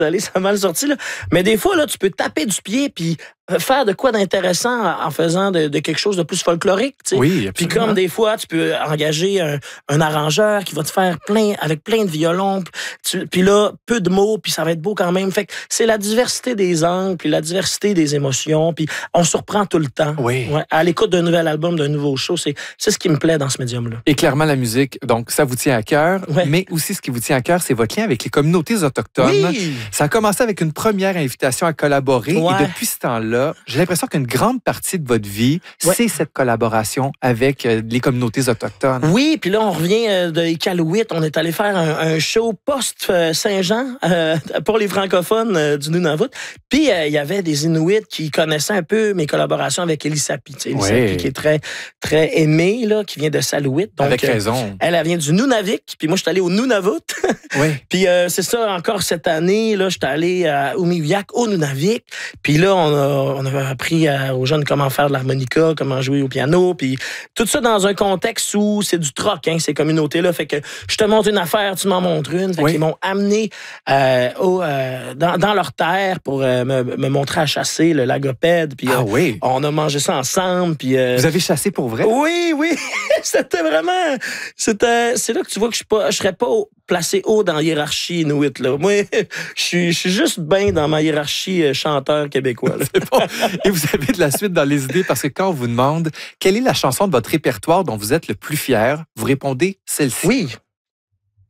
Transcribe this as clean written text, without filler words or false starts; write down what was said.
Allez, ça a mal sorti, là. Mais des fois, là, tu peux taper du pied puis faire de quoi d'intéressant en faisant de quelque chose de plus folklorique, tu sais. Oui, absolument. Puis comme des fois, tu peux engager un arrangeur qui va te faire avec plein de violons. Puis là, peu de mots, puis ça va être beau quand même. Fait que c'est la diversité des angles, puis la diversité des émotions, puis on surprend tout le temps. Oui. Ouais, à l'écoute d'un nouvel album, d'un nouveau show, c'est ce qui me plaît dans ce médium-là. Et clairement, la musique, donc ça vous tient à cœur, Ouais. mais aussi ce qui vous tient à cœur, c'est votre lien avec les communautés autochtones. Oui! Ça a commencé avec une première invitation à collaborer Ouais. et depuis ce temps-là, j'ai l'impression qu'une grande partie de votre vie, Ouais. c'est cette collaboration avec les communautés autochtones. Oui, puis là, on revient de Iqaluit. On est allé faire un show post-Saint-Jean pour les francophones du Nunavut. Puis, il y avait des Inuits qui connaissaient un peu mes collaborations avec Elisapi. Elisapi qui est très, très aimée, là, qui vient de Salouit. Donc, Avec raison. Elle vient du Nunavik. Puis moi, je suis allé au Nunavut. Oui. Puis c'est ça, encore cette année, là, j'étais allé à Umiviak, au Nunavik. Puis là, on a appris aux jeunes comment faire de l'harmonica, comment jouer au piano. Puis tout ça dans un contexte où c'est du troc, hein, ces communautés-là. Fait que je te montre une affaire, tu m'en montres une. Fait qu'ils m'ont amené dans leur terre pour me montrer à chasser le lagopède. Puis oui. on a mangé ça ensemble. Puis Vous avez chassé pour vrai? oui. C'était vraiment... C'est là que tu vois que je serais pas placé haut dans la hiérarchie inuit, là. Moi, je suis juste bien dans ma hiérarchie chanteur québécois, là. C'est bon. Et vous avez de la suite dans les idées parce que quand on vous demande quelle est la chanson de votre répertoire dont vous êtes le plus fier, vous répondez celle-ci. Oui.